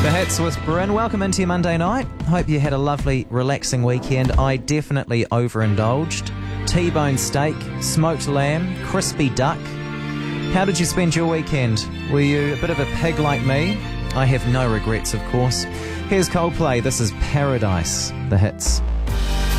The Hits with Bryn. Welcome into your Monday night. Hope you had a lovely, relaxing weekend. I definitely overindulged. T-bone steak, smoked lamb, crispy duck. How did you spend your weekend? Were you a bit of a pig like me? I have no regrets, of course. Here's Coldplay. This is Paradise. The Hits.